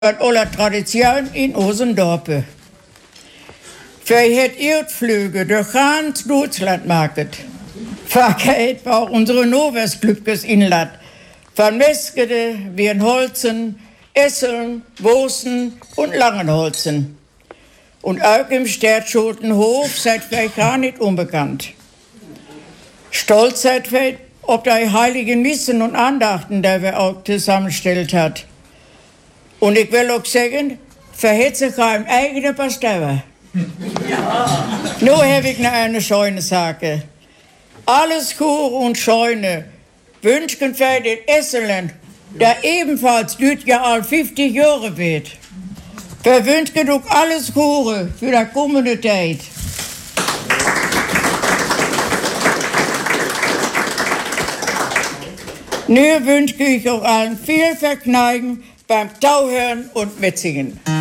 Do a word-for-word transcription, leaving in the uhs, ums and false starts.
aller Tradition in unseren Dorpen. Für het Erdflüge durch ganz Deutschland market. Vergeht war unsere Novesglückes Inland. Von Meskede, Wienholzen, Esseln, Wosen und Langenholzen. Und auch im Stertschutenhof seid vielleicht gar nicht unbekannt. Stolz seid ihr ob die heiligen Missen und Andachten, die wir auch zusammengestellt hat. Und ich will auch sagen, verhält sich kein eigener Pastor. Ja. Nur habe ich noch eine schöne Sache. Alles Kur und Scheune wünschen wir den Esselen, der ebenfalls dieses Jahr all fünfzig Jahre wird. Wir wünschen auch alles Gute für die kommende Zeit. Nun wünsche ich auch allen viel Vergnügen beim Tauhören und Mitsingen.